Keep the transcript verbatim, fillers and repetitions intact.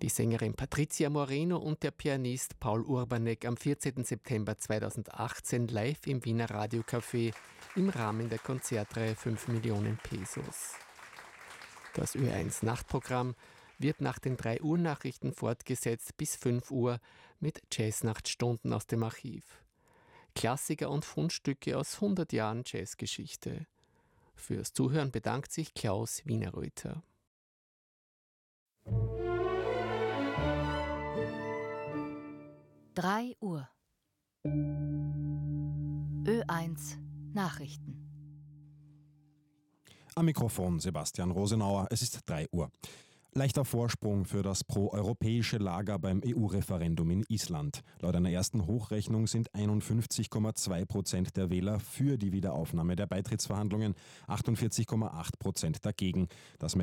Die Sängerin Patricia Moreno und der Pianist Paul Urbanek am vierzehnten September zweitausendachtzehn live im Wiener Radiocafé im Rahmen der Konzertreihe fünf Millionen Pesos. Das Ö eins Nachtprogramm wird nach den drei Uhr Nachrichten fortgesetzt bis fünf Uhr mit Jazznachtstunden aus dem Archiv. Klassiker und Fundstücke aus hundert Jahren Jazzgeschichte. Fürs Zuhören bedankt sich Klaus Wienerröther. drei Uhr. Ö eins Nachrichten. Am Mikrofon Sebastian Rosenauer. Es ist drei Uhr. Leichter Vorsprung für das pro-europäische Lager beim E U-Referendum in Island. Laut einer ersten Hochrechnung sind einundfünfzig Komma zwei Prozent der Wähler für die Wiederaufnahme der Beitrittsverhandlungen, achtundvierzig Komma acht Prozent dagegen. Das